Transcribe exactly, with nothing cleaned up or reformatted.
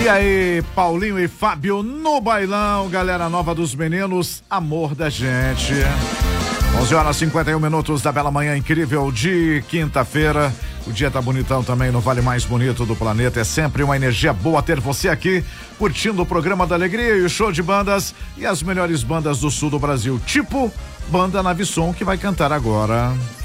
E aí, Paulinho e Fábio no bailão, galera nova dos meninos, amor da gente. onze horas e cinquenta e um minutos da bela manhã incrível de quinta-feira. O dia tá bonitão também no Vale Mais Bonito do Planeta. É sempre uma energia boa ter você aqui, curtindo o programa da alegria e o show de bandas e as melhores bandas do sul do Brasil. Tipo, banda Navisson, que vai cantar agora.